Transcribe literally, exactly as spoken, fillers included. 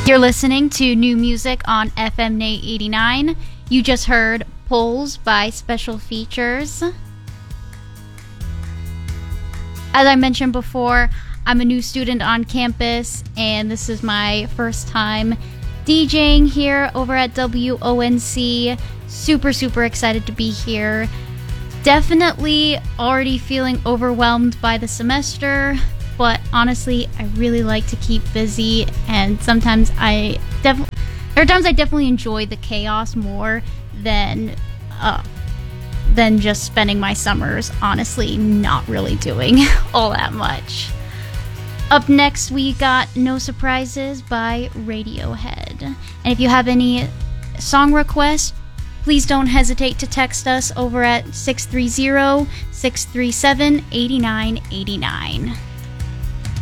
You're listening to new music on F M N A eighty-nine. You just heard Polls by Special Features. As I mentioned before, I'm a new student on campus, and this is my first time DJing here over at W O N C. Super, super excited to be here. Definitely already feeling overwhelmed by the semester, but honestly, I really like to keep busy, and sometimes I definitely, there are times I definitely enjoy the chaos more than, uh, than just spending my summers, honestly, not really doing all that much. Up next, we got No Surprises by Radiohead. And if you have any song requests, please don't hesitate to text us over at six three zero, six three seven, eight nine eight nine.